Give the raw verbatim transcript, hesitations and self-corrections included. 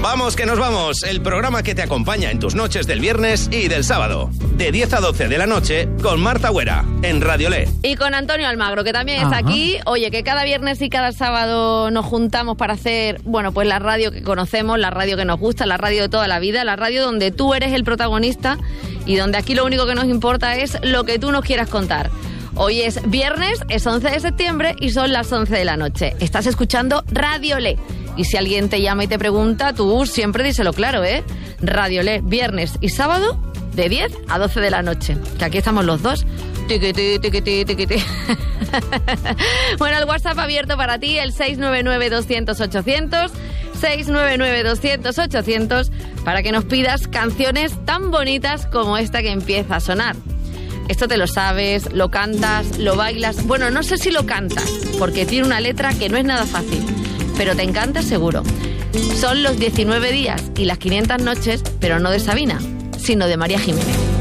Vamos que nos vamos, el programa que te acompaña en tus noches del viernes y del sábado, de diez a doce de la noche, con Marta Güera, en Radio Le. Y con Antonio Almagro, que también está Ajá. aquí. Oye, que cada viernes y cada sábado nos juntamos para hacer, bueno, pues la radio que conocemos, la radio que nos gusta, la radio de toda la vida, la radio donde tú eres el protagonista y donde aquí lo único que nos importa es lo que tú nos quieras contar. Hoy es viernes, es once de septiembre y son las once de la noche. Estás escuchando Radio Le. Y si alguien te llama y te pregunta, tú siempre díselo claro, ¿eh? Radio Le, viernes y sábado, de diez a doce de la noche. Que aquí estamos los dos. Tiquití, tiquití, tiquití. Bueno, el WhatsApp abierto para ti, el seis nueve nueve, doscientos, ochocientos, seis nueve nueve, doscientos, ochocientos, para que nos pidas canciones tan bonitas como esta que empieza a sonar. Esto te lo sabes, lo cantas, lo bailas. Bueno, no sé si lo cantas, porque tiene una letra que no es nada fácil, pero te encanta seguro. Son los diecinueve días y las quinientas noches, pero no de Sabina, sino de María Jiménez.